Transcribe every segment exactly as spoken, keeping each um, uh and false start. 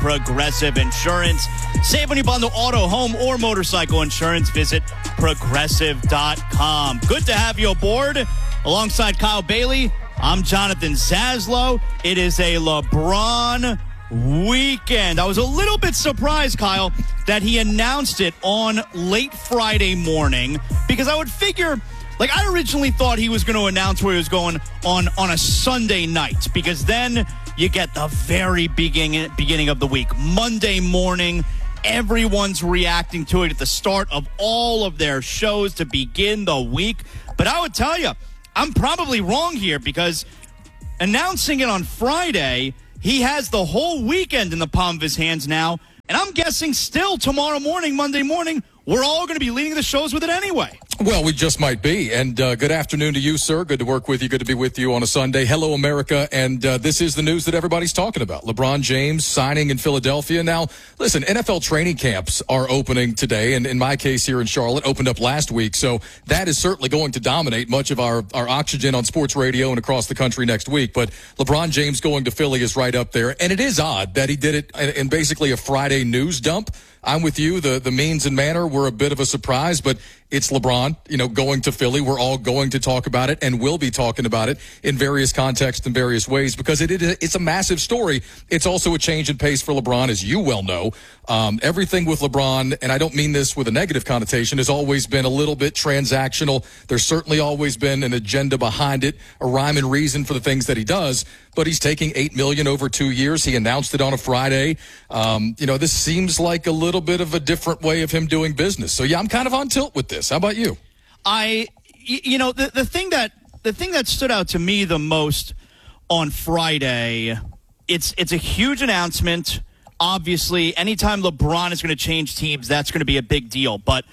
Progressive Insurance. Save when you bundle auto, home, or motorcycle insurance. Visit progressive dot com. Good to have you aboard. Alongside Kyle Bailey, I'm Jonathan Zaslow. It is a LeBron weekend. I was a little bit surprised, Kyle, that he announced it on late Friday morning, because I would figure, like, I originally thought he was going to announce where he was going on, on a Sunday night, because then you get the very beginning, beginning of the week. Monday morning, everyone's reacting to it at the start of all of their shows to begin the week. But I would tell you, I'm probably wrong here, because announcing it on Friday, he has the whole weekend in the palm of his hands now, and I'm guessing still tomorrow morning, Monday morning, we're all going to be leading the shows with it anyway. Well, we just might be. And uh, good afternoon to you, sir. Good to work with you. Good to be with you on a Sunday. Hello, America. And uh, this is the news that everybody's talking about. LeBron James signing in Philadelphia. Now, listen, N F L training camps are opening today. And in my case here in Charlotte, opened up last week. So that is certainly going to dominate much of our, our oxygen on sports radio and across the country next week. But LeBron James going to Philly is right up there. And it is odd that he did it in basically a Friday news dump. I'm with you. The, the means and manner were a bit of a surprise, but it's LeBron, you know, going to Philly. We're all going to talk about it and will be talking about it in various contexts and various ways, because it, it it's a massive story. It's also a change in pace for LeBron, as you well know. Um, everything with LeBron, and I don't mean this with a negative connotation, has always been a little bit transactional. There's certainly always been an agenda behind it, a rhyme and reason for the things that he does. But he's taking eight million dollars over two years. He announced it on a Friday. Um, you know, this seems like a little bit of a different way of him doing business. So yeah, I'm kind of on tilt with this. How about you? I, you know, the the thing that the thing that stood out to me the most on Friday, it's it's a huge announcement. Obviously, anytime LeBron is going to change teams, that's going to be a big deal. But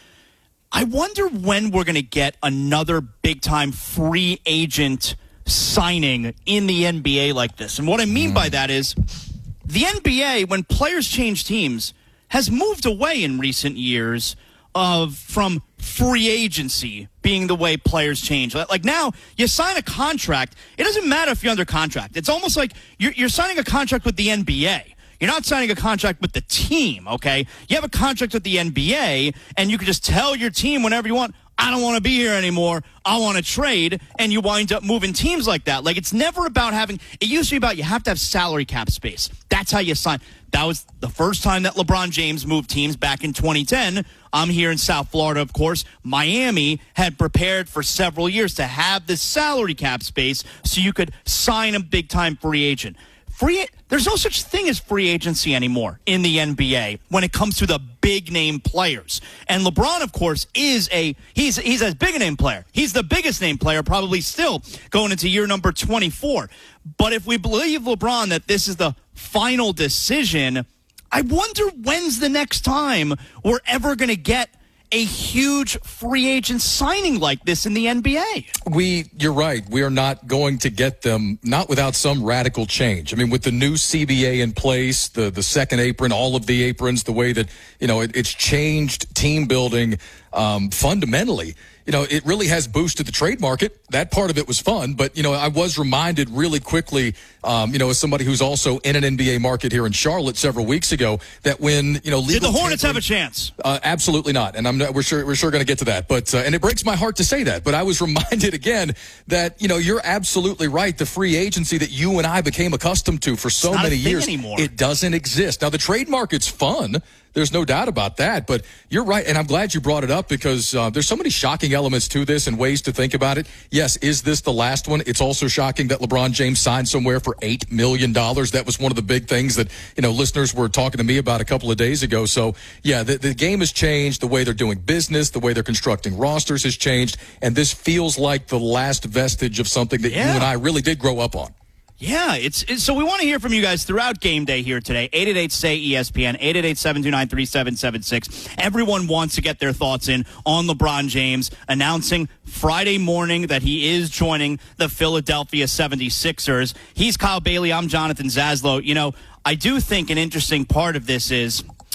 I wonder when we're going to get another big-time free agent signing in the N B A like this. And what I mean mm. by that is the N B A, when players change teams, has moved away in recent years of from free agency being the way players change. Like now, you sign a contract. It doesn't matter if you're under contract. It's almost like you're, you're signing a contract with the N B A. You're not signing a contract with the team, okay? You have a contract with the N B A, and you can just tell your team whenever you want, I don't want to be here anymore. I want to trade. And you wind up moving teams like that. Like, it's never about having – it used to be about you have to have salary cap space. That's how you sign. That was the first time that LeBron James moved teams back in twenty ten. I'm here in South Florida, of course. Miami had prepared for several years to have this salary cap space so you could sign a big-time free agent. Free, there's no such thing as free agency anymore in the N B A when it comes to the big name players. And LeBron, of course, is a he's he's a big name player. He's the biggest name player probably still going into year number twenty-four. But if we believe LeBron that this is the final decision, I wonder when's the next time we're ever going to get a huge free agent signing like this in the N B A. We, you're right. We are not going to get them, not without some radical change. I mean, with the new C B A in place, the, the second apron, all of the aprons, the way that, you know, it, it's changed team building um, fundamentally. You know, it really has boosted the trade market. That part of it was fun. But, you know, I was reminded really quickly, um, you know, as somebody who's also in an N B A market here in Charlotte several weeks ago, that when, you know, legal did the Hornets tampering, have a chance? Uh, absolutely not. And I'm not, we're sure, we're sure going to get to that. But, uh, and it breaks my heart to say that. But I was reminded again that, you know, you're absolutely right. The free agency that you and I became accustomed to for so many years, anymore. It doesn't exist. Now, the trade market's fun. There's no doubt about that, but you're right, and I'm glad you brought it up because uh, there's so many shocking elements to this and ways to think about it. Yes, is this the last one? It's also shocking that LeBron James signed somewhere for eight million dollars. That was one of the big things that, you know, listeners were talking to me about a couple of days ago. So, yeah, the, the game has changed. The way they're doing business, the way they're constructing rosters has changed, and this feels like the last vestige of something that yeah. you and I really did grow up on. Yeah, it's, it's so we want to hear from you guys throughout game day here today. eight eight eight, S A Y, E S P N, eight eight eight, seven two nine, three seven seven six. Everyone wants to get their thoughts in on LeBron James announcing Friday morning that he is joining the Philadelphia seventy-sixers. He's Kyle Bailey. I'm Jonathan Zaslow. You know, I do think an interesting part of this is,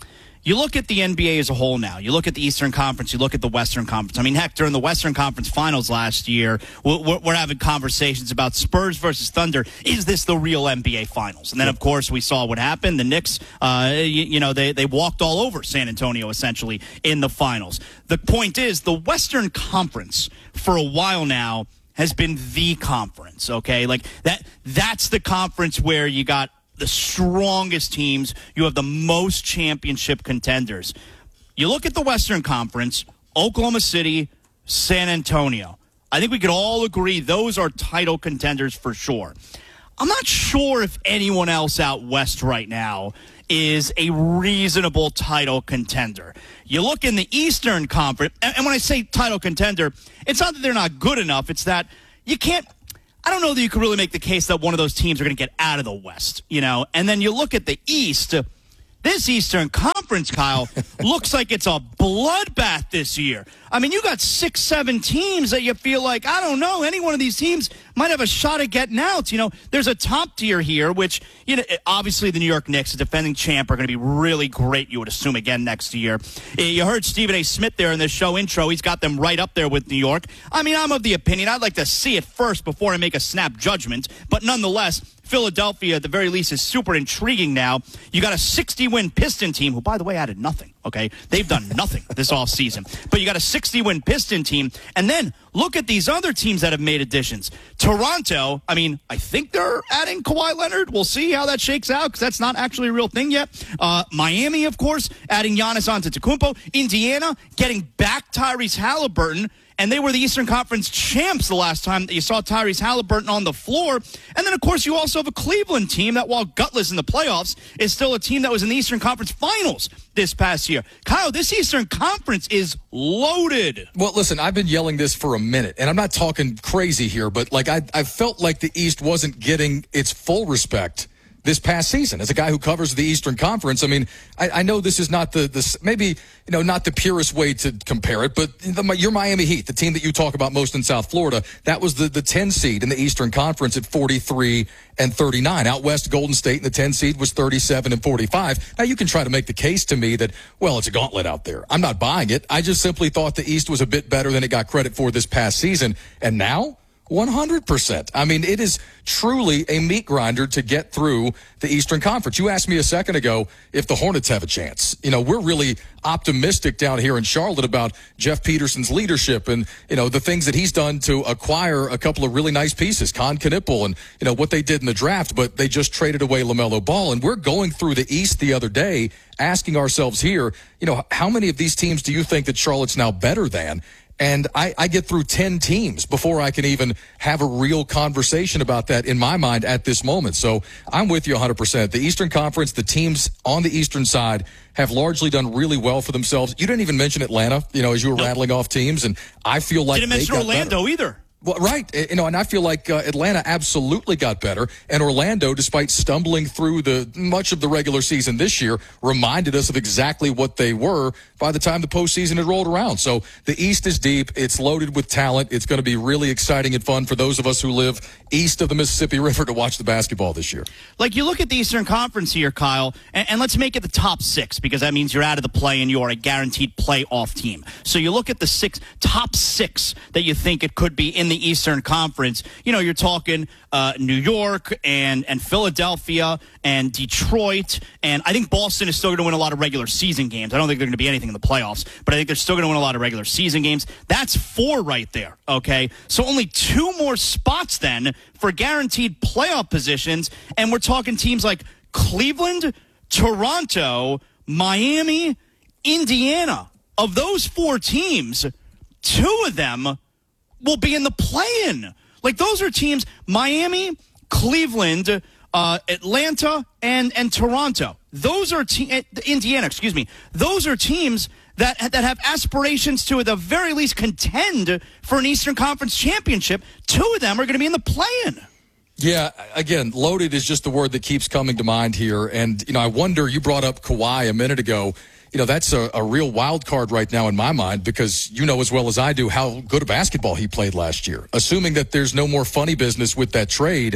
You look at the N B A as a whole now. You look at the Eastern Conference. You look at the Western Conference. I mean, heck, during the Western Conference Finals last year, we're, we're having conversations about Spurs versus Thunder. Is this the real N B A Finals? And then, of course, we saw what happened. The Knicks, uh, you, you know, they, they walked all over San Antonio, essentially, in the finals. The point is, the Western Conference, for a while now, has been the conference, okay? Like, that that's the conference where you got the strongest teams, you have the most championship contenders. You look at the Western Conference, Oklahoma City, San Antonio. I think we could all agree those are title contenders for sure. I'm not sure if anyone else out west right now is a reasonable title contender. You look in the Eastern Conference, and when I say title contender, it's not that they're not good enough, it's that you can't I don't know that you could really make the case that one of those teams are going to get out of the West, you know. And then you look at the East. This Eastern Conference, Kyle, looks like it's a bloodbath this year. I mean, you got six, seven teams that you feel like, I don't know, any one of these teams might have a shot at getting out. You know, there's a top tier here, which, you know, obviously the New York Knicks, a defending champ, are going to be really great, you would assume, again next year. You heard Stephen A. Smith there in the show intro. He's got them right up there with New York. I mean, I'm of the opinion I'd like to see it first before I make a snap judgment. But nonetheless, Philadelphia, at the very least, is super intriguing now. You got a sixty-win Piston team, who, by the way, added nothing, okay? They've done nothing this offseason. But you got a sixty-win Piston team. And then look at these other teams that have made additions. Toronto, I mean, I think they're adding Kawhi Leonard. We'll see how that shakes out because that's not actually a real thing yet. Uh, Miami, of course, adding Giannis Antetokounmpo. Indiana, getting back Tyrese Halliburton. And they were the Eastern Conference champs the last time that you saw Tyrese Halliburton on the floor. And then, of course, you also have a Cleveland team that, while gutless in the playoffs, is still a team that was in the Eastern Conference Finals this past year. Kyle, this Eastern Conference is loaded. Well, listen, I've been yelling this for a minute, and I'm not talking crazy here, but like I, I felt like the East wasn't getting its full respect this past season. As a guy who covers the Eastern Conference, I mean, I, I know this is not the, the maybe, you know, not the purest way to compare it, but the, your Miami Heat, the team that you talk about most in South Florida, that was the, the ten seed in the Eastern Conference at forty-three and thirty-nine. Out west, Golden State in the ten seed was thirty-seven and forty-five. Now, you can try to make the case to me that, well, it's a gauntlet out there. I'm not buying it. I just simply thought the East was a bit better than it got credit for this past season. And now, one hundred percent. I mean, it is truly a meat grinder to get through the Eastern Conference. You asked me a second ago if the Hornets have a chance. You know, we're really optimistic down here in Charlotte about Jeff Peterson's leadership and, you know, the things that he's done to acquire a couple of really nice pieces, Con Knipple and, you know, what they did in the draft, but they just traded away LaMelo Ball. And we're going through the East the other day asking ourselves here, you know, how many of these teams do you think that Charlotte's now better than? And I, I get through ten teams before I can even have a real conversation about that in my mind at this moment. So I'm with you one hundred percent. The Eastern Conference, the teams on the Eastern side have largely done really well for themselves. You didn't even mention Atlanta, you know, as you were nope. rattling off teams. And I feel like didn't they mention got Orlando better. either. Well, right. You know, and I feel like uh, Atlanta absolutely got better. And Orlando, despite stumbling through the much of the regular season this year, reminded us of exactly what they were by the time the postseason had rolled around. So the East is deep. It's loaded with talent. It's going to be really exciting and fun for those of us who live east of the Mississippi River to watch the basketball this year. Like, you look at the Eastern Conference here, Kyle, and, and let's make it the top six, because that means you're out of the play and you are a guaranteed playoff team. So you look at the six top six that you think it could be in the Eastern Conference. You know, you're talking uh, New York and, and Philadelphia and Detroit, and I think Boston is still going to win a lot of regular season games. I don't think they're going to be anything in the playoffs, but I think they're still going to win a lot of regular season games. That's four right there, okay? So only two more spots then for guaranteed playoff positions, and we're talking teams like Cleveland, Toronto, Miami, Indiana. Of those four teams, two of them will be in the play-in. Like, those are teams, Miami, Cleveland, uh, Atlanta, and, and Toronto. Those are te- Indiana, excuse me. Those are teams that that have aspirations to, at the very least, contend for an Eastern Conference championship. Two of them are going to be in the play-in. Yeah, again, loaded is just the word that keeps coming to mind here. And, you know, I wonder, you brought up Kawhi a minute ago. You know, that's a, a real wild card right now in my mind, because you know as well as I do how good a basketball he played last year. Assuming that there's no more funny business with that trade,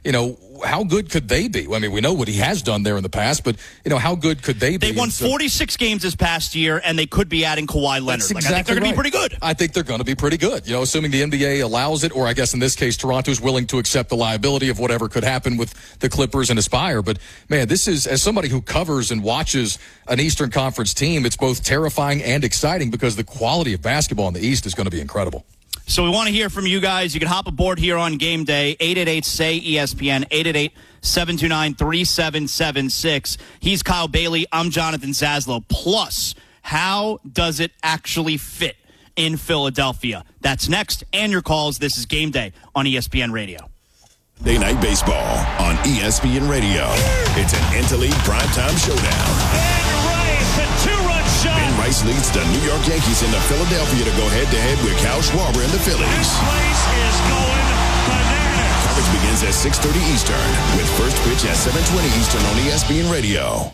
you know, how good could they be? I mean, we know what he has done there in the past, but, you know, how good could they be? They won so, forty-six games this past year, and they could be adding Kawhi Leonard. Exactly like, I think they're going right. to be pretty good. I think they're going to be pretty good, you know, assuming the N B A allows it, or I guess in this case, Toronto's willing to accept the liability of whatever could happen with the Clippers and Aspire. But, man, this is, as somebody who covers and watches an Eastern Conference team, it's both terrifying and exciting because the quality of basketball in the East is going to be incredible. So we want to hear from you guys. You can hop aboard here on Game Day, eight eight eight, S A Y, E S P N, eight eight eight, seven two nine, three seven seven six. He's Kyle Bailey. I'm Jonathan Zaslow. Plus, how does it actually fit in Philadelphia? That's next. And your calls. This is Game Day on E S P N Radio. Day Night Baseball on E S P N Radio. It's an Interleague primetime showdown. And Rice, a two-run shot. Ben Rice leads the New York Yankees into Philadelphia to go head-to-head with Kyle Schwarber and the Phillies. This place is going bananas. Coverage begins at six thirty Eastern with first pitch at seven twenty Eastern on E S P N Radio.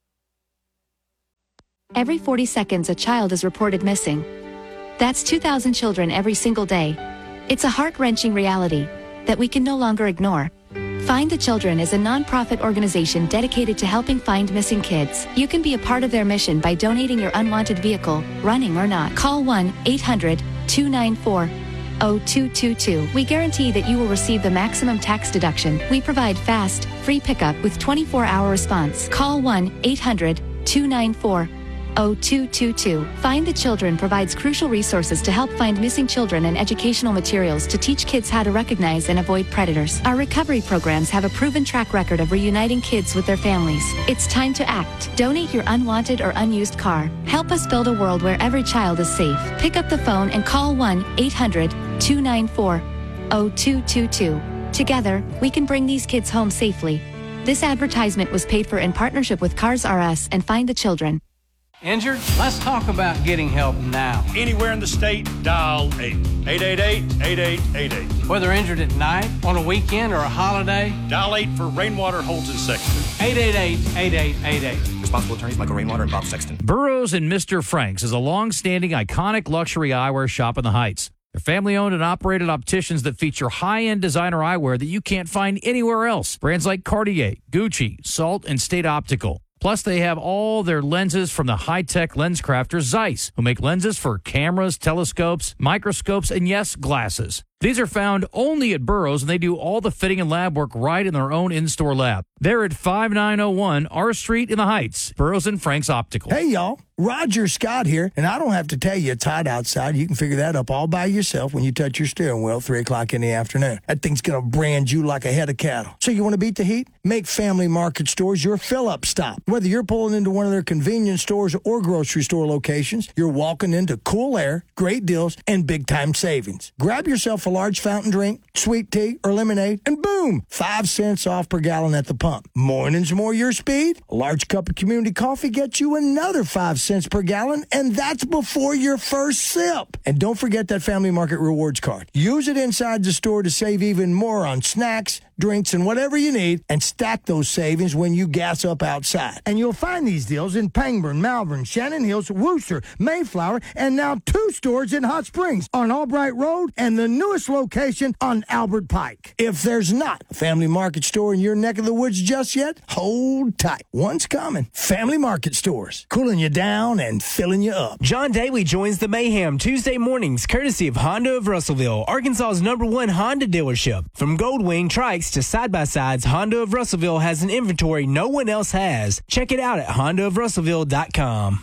Every forty seconds, a child is reported missing. That's two thousand children every single day. It's a heart-wrenching reality that we can no longer ignore. Find the Children is a non-profit organization dedicated to helping find missing kids. You can be a part of their mission by donating your unwanted vehicle, running or not. Call one eight hundred, two nine four, zero two two two. We guarantee that you will receive the maximum tax deduction. We provide fast, free pickup with twenty-four hour response. Call one eight hundred, two nine four, zero two two two. Find the Children provides crucial resources to help find missing children and educational materials to teach kids how to recognize and avoid predators. Our recovery programs have a proven track record of reuniting kids with their families. It's time to act. Donate your unwanted or unused car. Help us build a world where every child is safe. Pick up the phone and call one eight hundred, two nine four, zero two two two. Together, we can bring these kids home safely. This advertisement was paid for in partnership with Cars R Us and Find the Children. Injured? Let's talk about getting help now. Anywhere in the state, dial eight. eight eight eight, eight eight eight eight. Whether injured at night, on a weekend, or a holiday, Dial eight for Rainwater, Holds, and Sexton. eight eight eight, eight eight eight eight. Responsible attorneys Michael Rainwater and Bob Sexton. Burroughs and Mister Frank's is a long-standing, iconic luxury eyewear shop in the Heights. They're family-owned and operated opticians that feature high-end designer eyewear that you can't find anywhere else. Brands like Cartier, Gucci, Salt, and State Optical. Plus, they have all their lenses from the high-tech lens crafter Zeiss, who make lenses for cameras, telescopes, microscopes, and yes, glasses. These are found only at Burroughs, and they do all the fitting and lab work right in their own in-store lab. They're at five nine zero one R Street in the Heights, Burroughs and Frank's Optical. Hey, y'all. Roger Scott here, and I don't have to tell you it's hot outside. You can figure that up all by yourself when you touch your steering wheel three o'clock in the afternoon. That thing's going to brand you like a head of cattle. So you want to beat the heat? Make Family Market Stores your fill-up stop. Whether you're pulling into one of their convenience stores or grocery store locations, you're walking into cool air, great deals, and big-time savings. Grab yourself a large fountain drink, sweet tea, or lemonade, and boom, five cents off per gallon at the pump. Mornings more your speed? A large cup of community coffee gets you another five cents per gallon, and that's before your first sip. And don't forget that Family Market Rewards card. Use it inside the store to save even more on snacks, drinks, and whatever you need, and stack those savings when you gas up outside. And you'll find these deals in Pangburn, Malvern, Shannon Hills, Worcester, Mayflower, and now two stores in Hot Springs on Albright Road and the newest location on Albert Pike. If there's not a Family Market store in your neck of the woods just yet, hold tight. One's coming. Family Market Stores, cooling you down and filling you up. John Daly joins the mayhem Tuesday mornings, courtesy of Honda of Russellville, Arkansas's number one Honda dealership. From Goldwing trikes to side-by-sides, Honda of Russellville has an inventory no one else has. Check it out at honda of russellville dot com.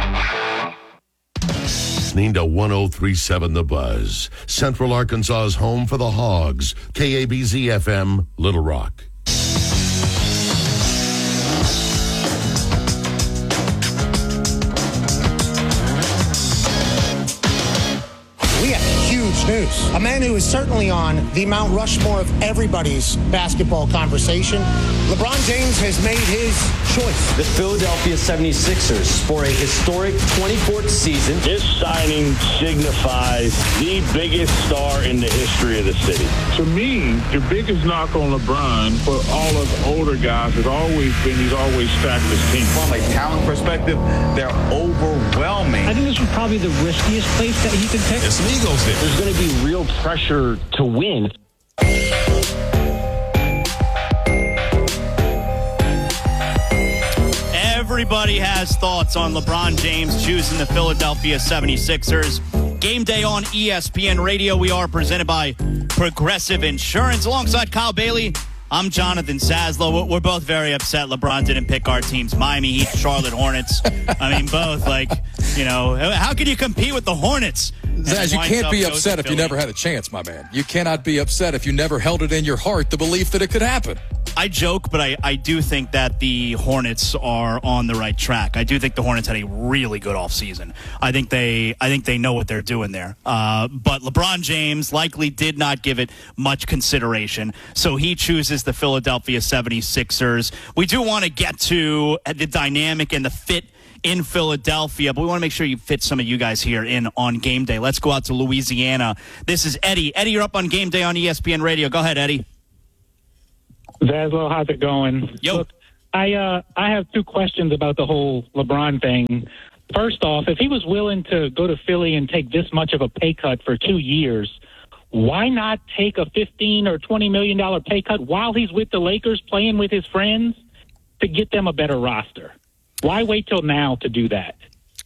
Listening to one oh three point seven The Buzz, Central Arkansas's home for the Hogs, K A B Z F M, Little Rock. News. A man who is certainly on the Mount Rushmore of everybody's basketball conversation. LeBron James has made his choice. The Philadelphia seventy-sixers for a historic twenty-fourth season. This signing signifies the biggest star in the history of the city. To me, the biggest knock on LeBron for all of the older guys has always been he's always stacked his team. From a talent perspective, they're overwhelming. I think this was probably the riskiest place that he could pick. There's some egos there. There's going to be real pressure to win. Everybody has thoughts on LeBron James choosing the Philadelphia seventy-sixers. Game day on E S P N Radio. We are presented by Progressive Insurance. Alongside Kyle Bailey, I'm Jonathan Saslow. We're both very upset LeBron didn't pick our teams. Miami Heat, Charlotte Hornets. I mean, both. Like, you know, how can you compete with the Hornets? Zaz, you can't be upset if you never had a chance, my man. You cannot be upset if you never held it in your heart, the belief that it could happen. I joke, but I, I do think that the Hornets are on the right track. I do think the Hornets had a really good offseason. I think they I think they know what they're doing there. Uh, but LeBron James likely did not give it much consideration, so he chooses the Philadelphia seventy-sixers. We do want to get to the dynamic and the fit in Philadelphia, but we want to make sure you fit some of you guys here in on game day. Let's go out to Louisiana. This is Eddie. Eddie, you're up on game day on E S P N Radio. Go ahead, Eddie. Zaslow, how's it going? Yo. Look, I uh, I have two questions about the whole LeBron thing. First off, if he was willing to go to Philly and take this much of a pay cut for two years, why not take a fifteen or twenty million dollar pay cut while he's with the Lakers playing with his friends to get them a better roster? Why wait till now to do that?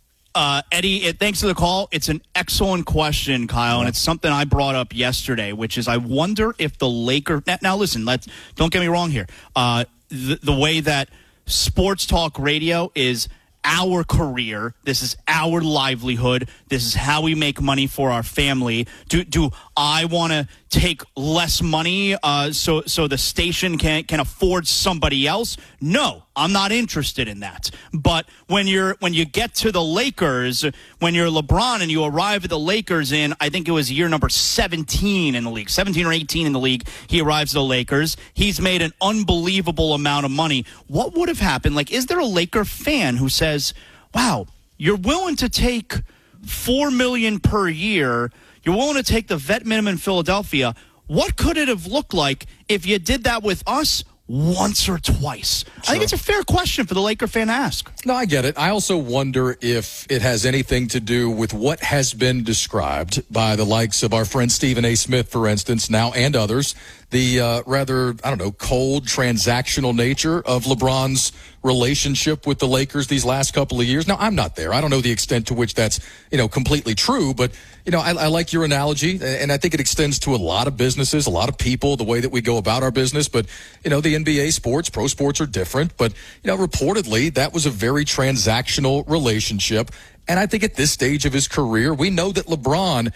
Uh, Eddie, it, thanks for the call. It's an excellent question, Kyle, and it's something I brought up yesterday, which is I wonder if the Lakers. Now, now listen, let's don't get me wrong here. Uh, the, the way that sports talk radio is our career, this is our livelihood, this is how we make money for our family. Do do I want to take less money uh, so so the station can can afford somebody else? No, I'm not interested in that. But when you're when you get to the Lakers, when you're LeBron and you arrive at the Lakers in, I think it was year number seventeen in the league, seventeen or eighteen in the league, he arrives at the Lakers. He's made an unbelievable amount of money. What would have happened? Like, is there a Laker fan who says, wow, you're willing to take four million dollars per year, you're willing to take the vet minimum in Philadelphia. What could it have looked like if you did that with us once or twice? Sure. I think it's a fair question for the Laker fan to ask. No, I get it. I also wonder if it has anything to do with what has been described by the likes of our friend Stephen A. Smith, for instance, now and others, the uh, rather, I don't know, cold, transactional nature of LeBron's relationship with the Lakers these last couple of years. Now, I'm not there. I don't know the extent to which that's, you know, completely true, but, you know, I, I like your analogy, and I think it extends to a lot of businesses, a lot of people, the way that we go about our business. But, you know, the N B A sports, pro sports are different, but, you know, reportedly that was a very transactional relationship. And I think at this stage of his career, we know that LeBron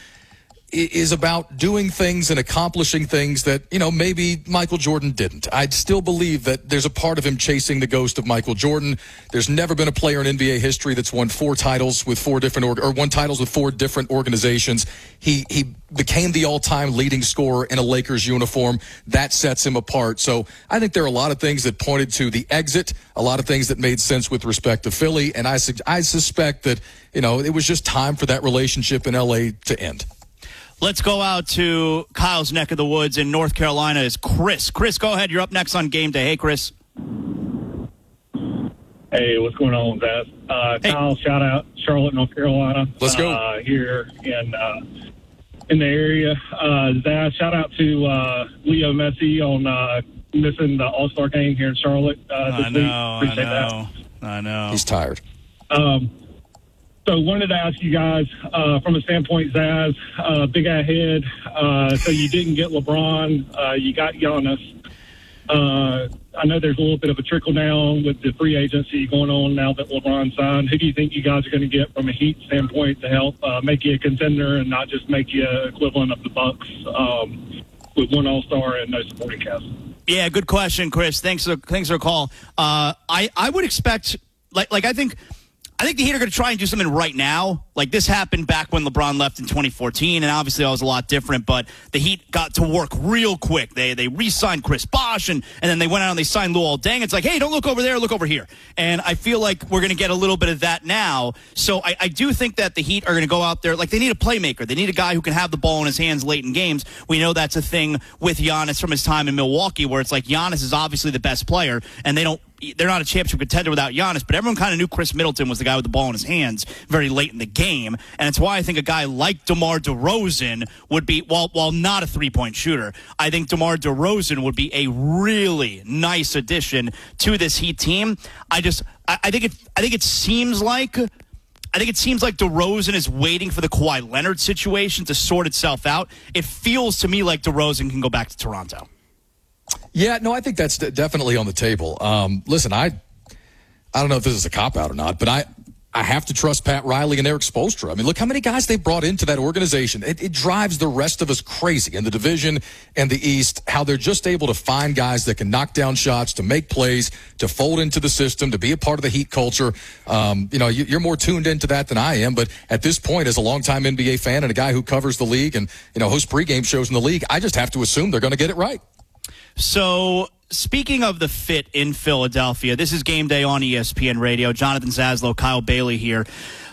is about doing things and accomplishing things that, you know, maybe Michael Jordan didn't. I'd still believe that there's a part of him chasing the ghost of Michael Jordan. There's never been a player in N B A history that's won four titles with four different org- or won titles with four different organizations. He he became the all-time leading scorer in a Lakers uniform. That sets him apart. So I think there are a lot of things that pointed to the exit, a lot of things that made sense with respect to Philly, and I su- I suspect that, you know, it was just time for that relationship in L A to end. Let's go out to Kyle's neck of the woods in North Carolina. Is Chris. Chris, go ahead. You're up next on game day. Hey, Chris. Hey, what's going on, Zaz? Uh, hey. Kyle, shout out Charlotte, North Carolina. Let's go. Uh, here in uh, in the area. Uh, Zaz, shout out to uh, Leo Messi on uh, missing the All-Star game here in Charlotte uh, this I know, week. I Appreciate know, that. I know. He's tired. Um, so wanted to ask you guys, uh, from a standpoint, Zaz, uh, big ahead. Uh, so you didn't get LeBron. Uh, you got Giannis. Uh, I know there's a little bit of a trickle down with the free agency going on now that LeBron signed. Who do you think you guys are going to get from a Heat standpoint to help uh, make you a contender and not just make you equivalent of the Bucks um, with one All-Star and no supporting cast? Yeah, good question, Chris. Thanks for thanks for the call. Uh, I I would expect like like I think. I think the Heat are going to try and do something right now. Like, this happened back when LeBron left in twenty fourteen, and obviously that was a lot different, but the Heat got to work real quick. They they re-signed Chris Bosh, and, and then they went out and they signed Luol Deng. It's like, hey, don't look over there, look over here. And I feel like we're going to get a little bit of that now. So I, I do think that the Heat are going to go out there. Like, they need a playmaker. They need a guy who can have the ball in his hands late in games. We know that's a thing with Giannis from his time in Milwaukee, where it's like Giannis is obviously the best player, and they don't they're not a championship contender without Giannis, but everyone kind of knew Chris Middleton was the guy with the ball in his hands very late in the game. And it's why I think a guy like DeMar DeRozan would be, while, while not a three-point shooter, I think DeMar DeRozan would be a really nice addition to this Heat team. I just, I, I think it, I think it seems like, I think it seems like DeRozan is waiting for the Kawhi Leonard situation to sort itself out. It feels to me like DeRozan can go back to Toronto. Yeah, no, I think that's definitely on the table. Um, listen, I I don't know if this is a cop-out or not, but I, I have to trust Pat Riley and Eric Spoelstra. I mean, look how many guys they've brought into that organization. It, it drives the rest of us crazy in the division and the East, how they're just able to find guys that can knock down shots, to make plays, to fold into the system, to be a part of the Heat culture. Um, you know, you, you're more tuned into that than I am, but at this point, as a longtime N B A fan and a guy who covers the league and, you know, hosts pregame shows in the league, I just have to assume they're going to get it right. So, speaking of the fit in Philadelphia, this is Game Day on E S P N Radio. Jonathan Zaslow, Kyle Bailey here.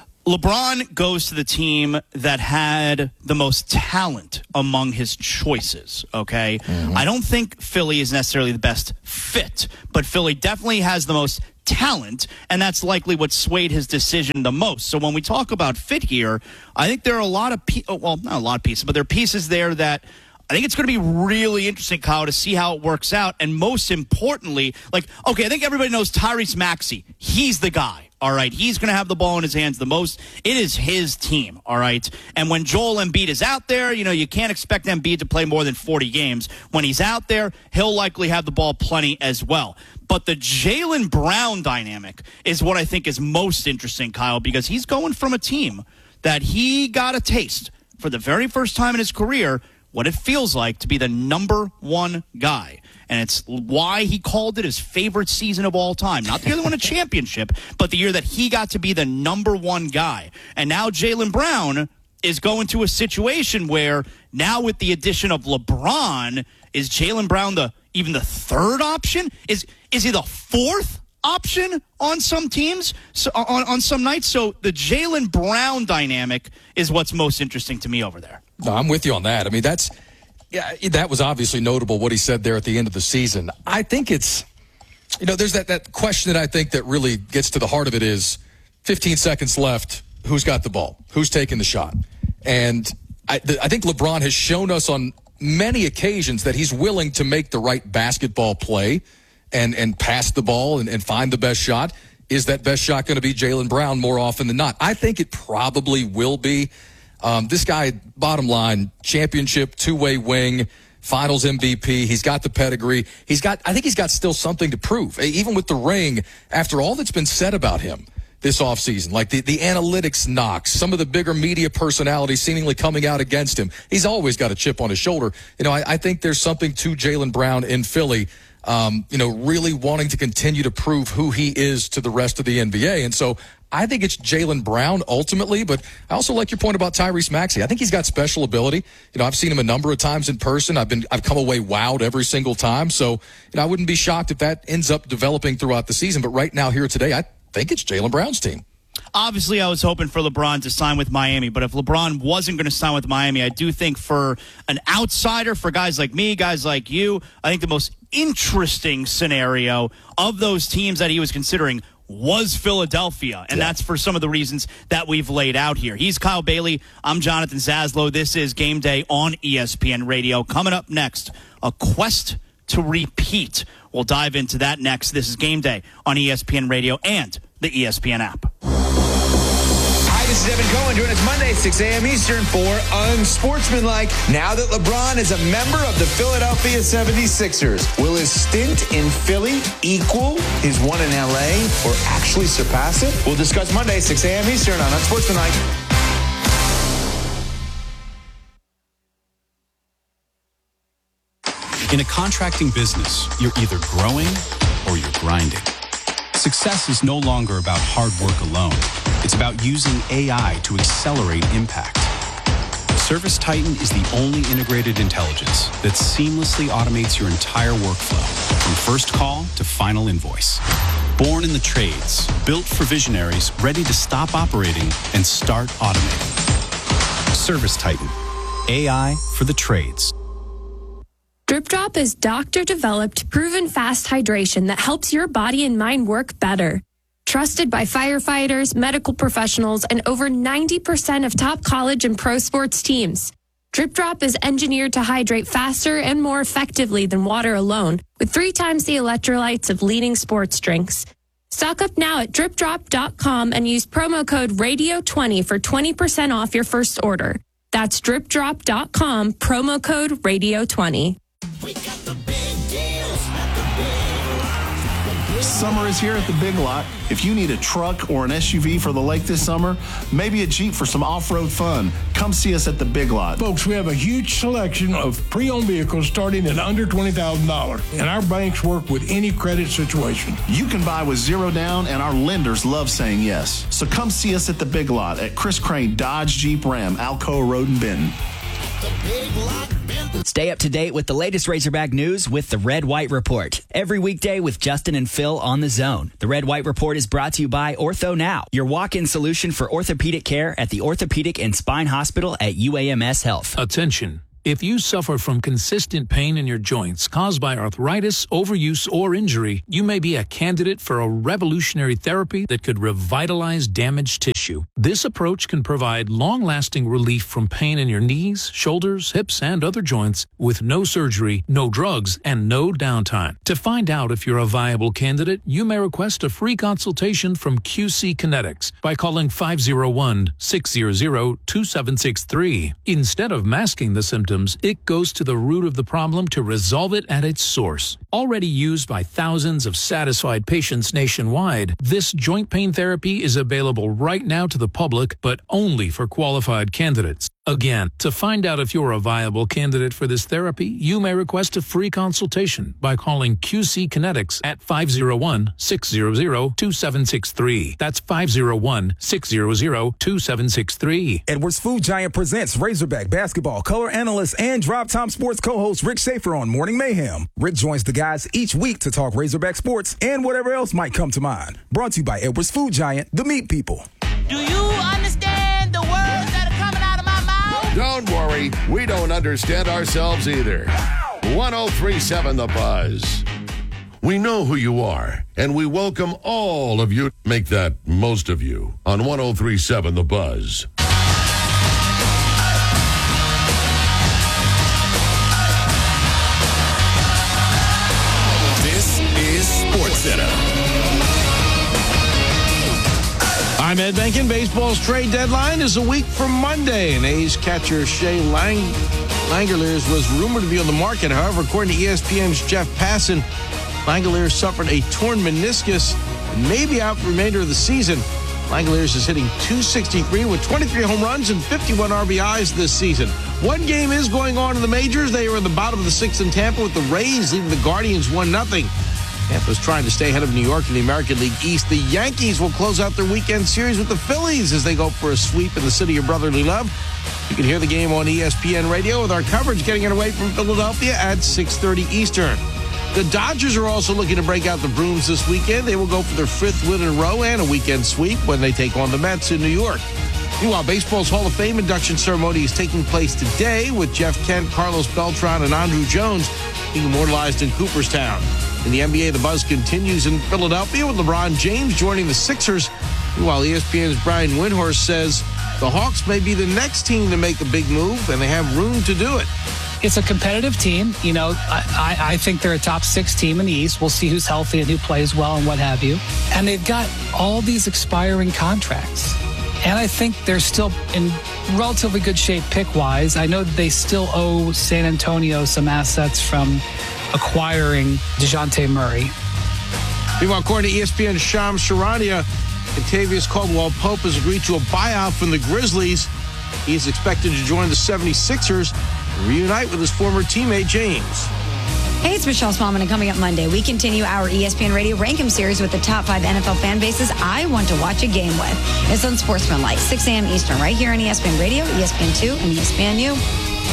LeBron goes to the team that had the most talent among his choices, okay? Mm-hmm. I don't think Philly is necessarily the best fit, but Philly definitely has the most talent, and that's likely what swayed his decision the most. So when we talk about fit here, I think there are a lot of, pe- well, not a lot of pieces, but there are pieces there that I think it's going to be really interesting, Kyle, to see how it works out. And most importantly, like, okay, I think everybody knows Tyrese Maxey. He's the guy, all right? He's going to have the ball in his hands the most. It is his team, all right? And when Joel Embiid is out there, you know, you can't expect Embiid to play more than forty games. When he's out there, he'll likely have the ball plenty as well. But the Jaylen Brown dynamic is what I think is most interesting, Kyle, because he's going from a team that he got a taste for the very first time in his career what it feels like to be the number one guy. And it's why he called it his favorite season of all time. Not the year they won a championship, but the year that he got to be the number one guy. And now Jaylen Brown is going to a situation where now with the addition of LeBron, is Jaylen Brown the even the third option? Is is he the fourth option on some teams, so on, on some nights? So the Jaylen Brown dynamic is what's most interesting to me over there. No, I'm with you on that. I mean, that's yeah, that was obviously notable what he said there at the end of the season. I think it's, you know, there's that, that question that I think that really gets to the heart of it is fifteen seconds left. Who's got the ball? Who's taking the shot? And I, th- I think LeBron has shown us on many occasions that he's willing to make the right basketball play and, and pass the ball and, and find the best shot. Is that best shot going to be Jaylen Brown more often than not? I think it probably will be. Um, this guy, bottom line, championship, two-way wing, finals M V P. He's got the pedigree. He's got, I think he's got still something to prove. Even with the ring, after all that's been said about him this offseason, like the, the analytics knocks, some of the bigger media personalities seemingly coming out against him, he's always got a chip on his shoulder. You know, I, I think there's something to Jaylen Brown in Philly, um, you know, really wanting to continue to prove who he is to the rest of the N B A. And so I think it's Jaylen Brown ultimately, but I also like your point about Tyrese Maxey. I think he's got special ability. You know, I've seen him a number of times in person. I've been, I've come away wowed every single time. So, you know, I wouldn't be shocked if that ends up developing throughout the season. But right now here today, I think it's Jaylen Brown's team. Obviously, I was hoping for LeBron to sign with Miami, but if LeBron wasn't going to sign with Miami, I do think for an outsider, for guys like me, guys like you, I think the most interesting scenario of those teams that he was considering was Philadelphia, and yeah. that's for some of the reasons that we've laid out here. He's Kyle Bailey. I'm Jonathan Zaslow. This is Game Day on E S P N Radio. Coming up next, a quest to repeat. We'll dive into that next. This is Game Day on E S P N Radio and the E S P N app. Hi, this is Evan Cohen. Join us Monday, six a.m. Eastern for Unsportsmanlike. Now that LeBron is a member of the Philadelphia seventy-sixers, will his stint in Philly equal his one in L A or actually surpass it? We'll discuss Monday, six a.m. Eastern on Unsportsmanlike. In a contracting business, you're either growing or you're grinding. Success is no longer about hard work alone. It's about using A I to accelerate impact. ServiceTitan is the only integrated intelligence that seamlessly automates your entire workflow, from first call to final invoice. Born in the trades, built for visionaries ready to stop operating and start automating. ServiceTitan, A I for the trades. Drip Drop is doctor-developed, proven fast hydration that helps your body and mind work better. Trusted by firefighters, medical professionals, and over ninety percent of top college and pro sports teams. Drip Drop is engineered to hydrate faster and more effectively than water alone, with three times the electrolytes of leading sports drinks. Stock up now at drip drop dot com and use promo code radio twenty for twenty percent off your first order. That's drip drop dot com, promo code radio twenty. Summer is here at the Big Lot. If you need a truck or an S U V for the lake this summer, maybe a Jeep for some off-road fun, come see us at the Big Lot. Folks, we have a huge selection of pre-owned vehicles starting at under twenty thousand dollars, and our banks work with any credit situation. You can buy with zero down, and our lenders love saying yes. So come see us at the Big Lot at Chris Crane Dodge Jeep Ram, Alcoa Road in Benton. Stay up to date with the latest Razorback news with the Red White Report. Every weekday with Justin and Phil on the Zone. The Red White Report is brought to you by Ortho Now, your walk-in solution for orthopedic care at the Orthopedic and Spine Hospital at U A M S Health. Attention. If you suffer from consistent pain in your joints caused by arthritis, overuse, or injury, you may be a candidate for a revolutionary therapy that could revitalize damaged tissue. This approach can provide long-lasting relief from pain in your knees, shoulders, hips, and other joints with no surgery, no drugs, and no downtime. To find out if you're a viable candidate, you may request a free consultation from Q C Kinetics by calling five oh one, six hundred, two seven six three. Instead of masking the symptoms, it goes to the root of the problem to resolve it at its source. Already used by thousands of satisfied patients nationwide, this joint pain therapy is available right now to the public, but only for qualified candidates. Again, to find out if you're a viable candidate for this therapy, you may request a free consultation by calling Q C Kinetics at five oh one, six hundred, two seven six three. That's five oh one, six hundred, two seven six three. Edwards Food Giant presents Razorback basketball color analyst and Drop Time Sports co-host Rick Schaefer on Morning Mayhem. Rick joins the guys each week to talk Razorback sports and whatever else might come to mind. Brought to you by Edwards Food Giant, the meat people. Do you understand the words that are coming out of my mouth? Don't worry, we don't understand ourselves either. one oh three point seven The Buzz. We know who you are, and we welcome all of you. Make that most of you on one oh three point seven The Buzz. This is SportsCenter. I'm Ed Benkin. Baseball's trade deadline is a week from Monday, and A's catcher Shea Lang- Langeliers was rumored to be on the market. However, according to E S P N's Jeff Passan, Langeliers suffered a torn meniscus and may be out for the remainder of the season. Langeliers is hitting two sixty-three with twenty-three home runs and fifty-one R B Is this season. One game is going on in the majors. They are in the bottom of the sixth in Tampa with the Rays leading the Guardians one nothing. Tampa's trying to stay ahead of New York in the American League East. The Yankees will close out their weekend series with the Phillies as they go for a sweep in the city of brotherly love. You can hear the game on E S P N Radio with our coverage getting underway from Philadelphia at six thirty Eastern. The Dodgers are also looking to break out the brooms this weekend. They will go for their fifth win in a row and a weekend sweep when they take on the Mets in New York. Meanwhile, baseball's Hall of Fame induction ceremony is taking place today with Jeff Kent, Carlos Beltran, and Andruw Jones being immortalized in Cooperstown. In the N B A, the buzz continues in Philadelphia with LeBron James joining the Sixers. Meanwhile, E S P N's Brian Windhorst says the Hawks may be the next team to make a big move, and they have room to do it. It's a competitive team. You know, I, I think they're a top six team in the East. We'll see who's healthy and who plays well and what have you. And they've got all these expiring contracts. And I think they're still in relatively good shape pick-wise. I know they still owe San Antonio some assets from acquiring DeJounte Murray. Meanwhile, according to E S P N's Shams Charania, Kentavious Caldwell-Pope has agreed to a buyout from the Grizzlies. He is expected to join the seventy-sixers and reunite with his former teammate James. Hey, it's Michelle Smallman, and coming up Monday, we continue our E S P N Radio Rank 'em series with the top five N F L fan bases I want to watch a game with. It's on Sportsmanlike, six a.m. Eastern, right here on E S P N Radio, E S P N two, and E S P N U.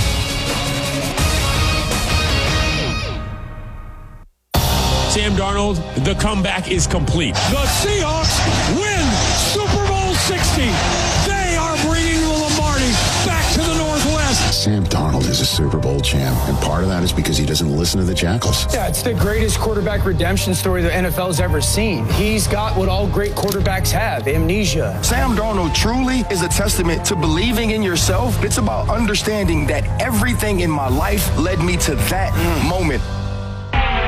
Sam Darnold, the comeback is complete. The Seahawks win Super Bowl sixty. They are bringing the Lombardi back to the Northwest. Sam Darnold is a Super Bowl champ, and part of that is because he doesn't listen to the Jackals. Yeah, it's the greatest quarterback redemption story the N F L has ever seen. He's got what all great quarterbacks have, amnesia. Sam Darnold truly is a testament to believing in yourself. It's about understanding that everything in my life led me to that mm. moment.